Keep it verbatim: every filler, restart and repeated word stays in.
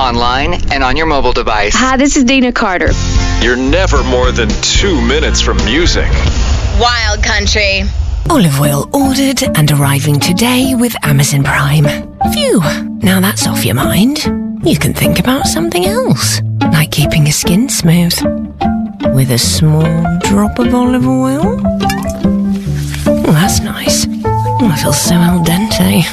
online, and on your mobile device. Hi, this is Dina Carter. You're never more than two minutes from music. Wild Country. Olive oil ordered and arriving today with Amazon Prime. Phew, now that's off your mind. You can think about something else, like keeping your skin smooth. With a small drop of olive oil. Oh, that's nice. Oh, I feel so al dente.